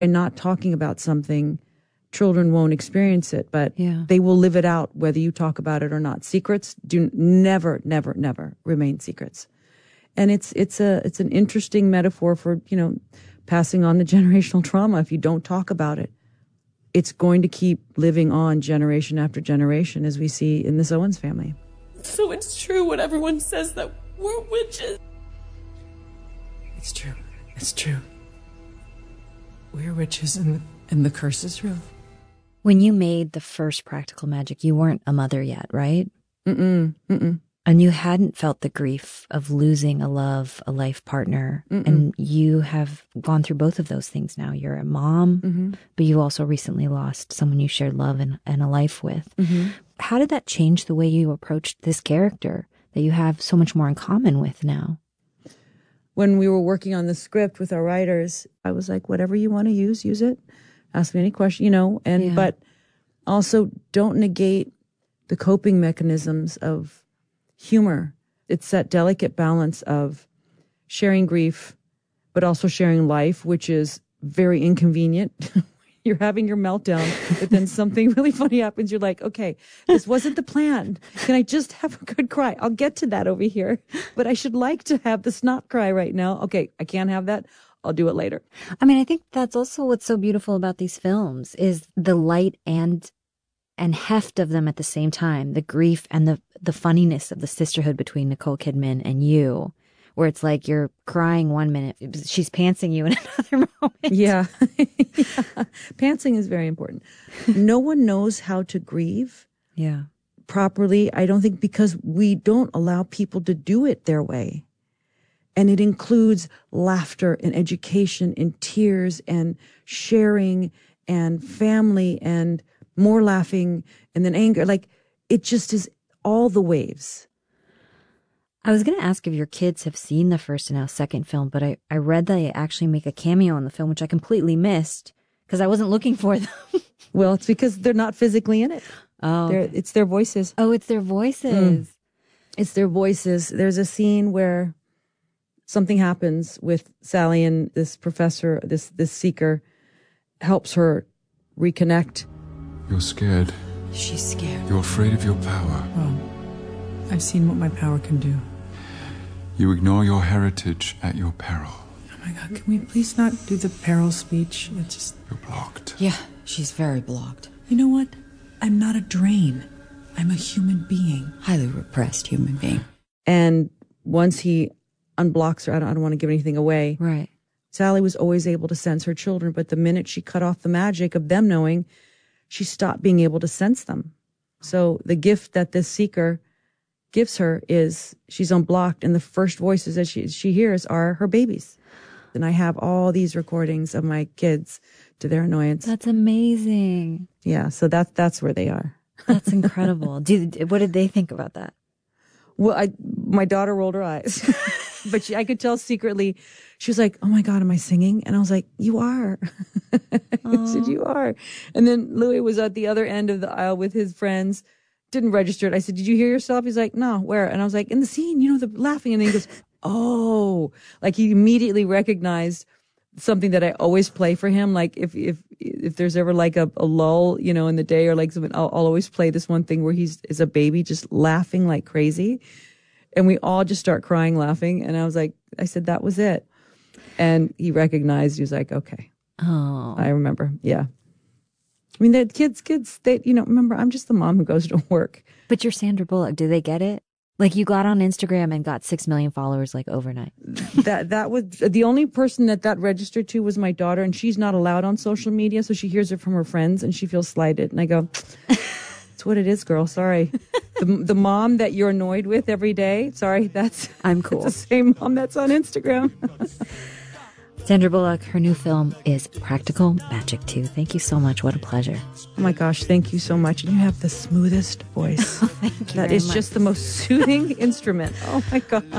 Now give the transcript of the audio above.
And not talking about something, children won't experience it, but they will live it out whether you talk about it or not. Secrets do never remain secrets. And it's an interesting metaphor for, passing on the generational trauma. If you don't talk about it, it's going to keep living on generation after generation, as we see in this Owens family. So it's true what everyone says, that we're witches. It's true. It's true. We're witches and the curse is real. When you made the first Practical Magic, you weren't a mother yet, right? Mm-mm. And you hadn't felt the grief of losing a love, a life partner. And you have gone through both of those things now. You're a mom, but you also recently lost someone you shared love and a life with. How did that change the way you approached this character that you have so much more in common with now? When we were working on the script with our writers, I was like, whatever you want to use it. Ask me any question, but also don't negate the coping mechanisms of humor. It's that delicate balance of sharing grief, but also sharing life, which is very inconvenient. You're having your meltdown, but then something really funny happens. You're like, okay, this wasn't the plan. Can I just have a good cry? I'll get to that over here, but I should like to have the snot cry right now. Okay, I can't have that. I'll do it later. I mean, I think that's also what's so beautiful about these films is the light and heft of them at the same time, the grief and the funniness of the sisterhood between Nicole Kidman and you, where it's like you're crying one minute, she's pantsing you in another moment. Yeah. Pantsing is very important. No one knows how to grieve properly, I don't think, because we don't allow people to do it their way. And it includes laughter and education and tears and sharing and family and more laughing and then anger. Like, it just is all the waves. I was going to ask if your kids have seen the first and now second film, but I read that they actually make a cameo in the film, which I completely missed because I wasn't looking for them. Well, it's because they're not physically in it. Oh. It's their voices. Oh, it's their voices. It's their voices. There's a scene where something happens with Sally, and this professor, this seeker, helps her reconnect. You're scared. She's scared. You're afraid of your power. Well, I've seen what my power can do. You ignore your heritage at your peril. Oh my God, can we please not do the peril speech? It's just... You're blocked. Yeah, she's very blocked. You know what? I'm not a drain. I'm a human being. Highly repressed human being. And once he unblocks her, I don't want to give anything away. Right. Sally was always able to sense her children, but the minute she cut off the magic of them knowing, she stopped being able to sense them. So the gift that this seeker gives her is she's unblocked, and the first voices that she hears are her babies. And I have all these recordings of my kids to their annoyance. That's amazing. Yeah, so that's where they are. That's incredible. What did they think about that? Well, my daughter rolled her eyes, but I could tell secretly. She was like, "Oh my God, am I singing?" And I was like, "You are." I said, "You are." And then Louis was at the other end of the aisle with his friends. Didn't register it. I said, "Did you hear yourself?" He's like, "No, where?" And I was like, "In the scene, the laughing." And then he goes, "Oh," like he immediately recognized something that I always play for him. Like if there's ever like a lull, in the day or like something, I'll always play this one thing where he's a baby just laughing like crazy. And we all just start crying, laughing. And I said, that was it. And he recognized, he was like, okay. Oh, I remember. Yeah. I mean, the kids, they, remember, I'm just the mom who goes to work. But you're Sandra Bullock. Do they get it? Like you got on Instagram and got 6 million followers like overnight. That was the only person that registered to was my daughter, and she's not allowed on social media, so she hears it from her friends and she feels slighted. And I go, it's what it is, girl. Sorry. The mom that you're annoyed with every day. Sorry, I'm cool. It's the same mom that's on Instagram. Sandra Bullock, her new film is Practical Magic 2. Thank you so much. What a pleasure. Oh my gosh, thank you so much. And you have the smoothest voice. Oh, thank you. That is just the most soothing instrument. Oh my God.